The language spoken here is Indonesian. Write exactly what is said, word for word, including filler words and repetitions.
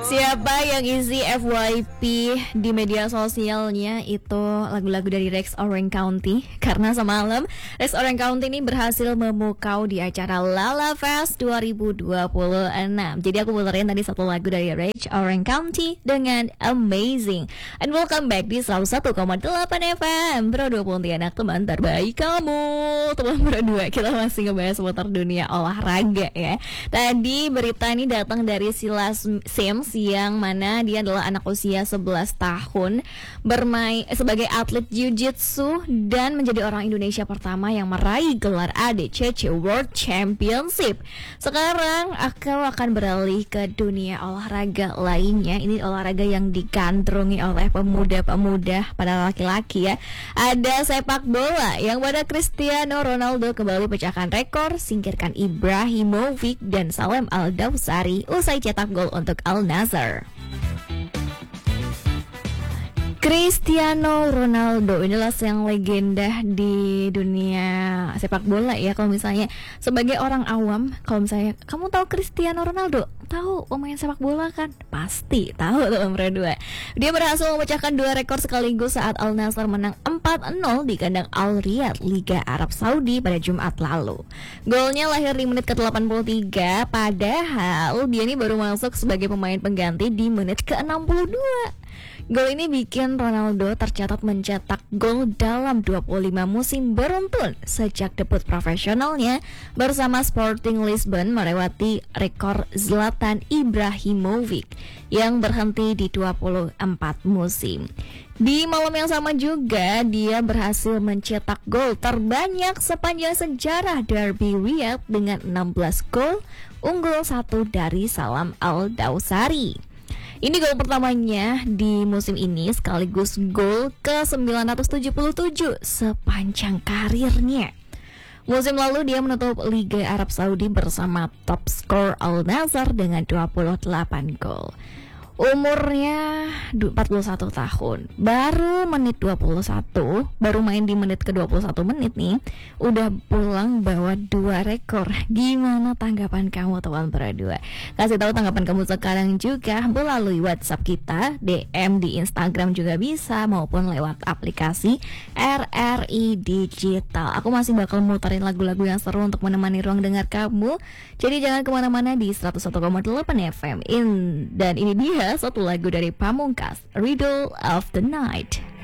Siapa yang isi F Y P di media sosialnya itu lagu-lagu dari Rex Orange County. Karena semalam Rex Orange County ini berhasil memukau di acara Lala Fest dua ribu dua puluh enam. Jadi aku puterin tadi satu lagu dari Rex Orange County dengan Amazing. And welcome back di seratus satu koma delapan F M Pro dua Pontianak, teman terbaik kamu. Teman Pro dua, kita masih ngebahas seputar dunia olahraga ya. Tadi berita ini datang dari Silas Sims, yang mana dia adalah anak usia sebelas tahun, bermain sebagai atlet jiu-jitsu dan menjadi orang Indonesia pertama yang meraih gelar A D C C World Championship. Sekarang aku akan beralih ke dunia olahraga lainnya. Ini olahraga yang digandrungi oleh pemuda-pemuda pada laki-laki ya. Ada sepak bola yang pada Cristiano Ronaldo kembali pecahkan rekor, singkirkan Ibrahimovic dan Salem Al-Dawsari usai cetak gol untuk Al-Nassr. Cristiano Ronaldo inilah yang legenda di dunia sepak bola ya. Kalau misalnya sebagai orang awam, kalau misalnya kamu tahu Cristiano Ronaldo, tahu pemain sepak bola kan? Pasti tahu tuh nomor dua. Dia berhasil memecahkan dua rekor sekaligus saat Al-Nassr menang empat nol di kandang Al Riyadh Liga Arab Saudi pada Jumat lalu. Golnya lahir di menit ke delapan puluh tiga, padahal dia ini baru masuk sebagai pemain pengganti di menit ke enam puluh dua. Gol ini bikin Ronaldo tercatat mencetak gol dalam dua puluh lima musim beruntun sejak debut profesionalnya bersama Sporting Lisbon melewati rekor Zlatan Ibrahimovic yang berhenti di dua puluh empat musim. Di malam yang sama juga dia berhasil mencetak gol terbanyak sepanjang sejarah Derby Riyadh dengan enam belas gol, unggul satu dari Salem Al-Dawsari. Ini gol pertamanya di musim ini sekaligus gol ke sembilan ratus tujuh puluh tujuh sepanjang karirnya. Musim lalu dia menutup Liga Arab Saudi bersama top skor Al-Nassr dengan dua puluh delapan gol. Umurnya empat puluh satu tahun, baru menit dua puluh satu, baru main di menit ke dua puluh satu menit nih, udah pulang bawa dua rekor. Gimana tanggapan kamu teman berdua? Kasih tahu tanggapan kamu sekarang juga melalui WhatsApp kita, D M di Instagram juga bisa, maupun lewat aplikasi R R I Digital. Aku masih bakal muterin lagu-lagu yang seru untuk menemani ruang dengar kamu. Jadi jangan kemana-mana di seratus satu koma delapan F M. In, dan ini dia satu lagu dari Pamungkas, Riddle of the Night.